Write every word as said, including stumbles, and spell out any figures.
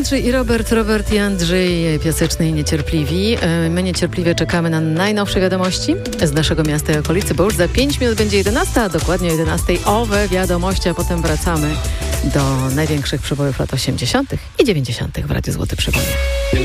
Andrzej i Robert, Robert i Andrzej, Piaseczny i Niecierpliwi. My niecierpliwie czekamy na najnowsze wiadomości z naszego miasta i okolicy, bo już za pięć minut będzie jedenasta, a dokładnie o jedenastej owe wiadomości, a potem wracamy do największych przebojów lat osiemdziesiątych i dziewięćdziesiątych w Radiu Złoty Przeboj.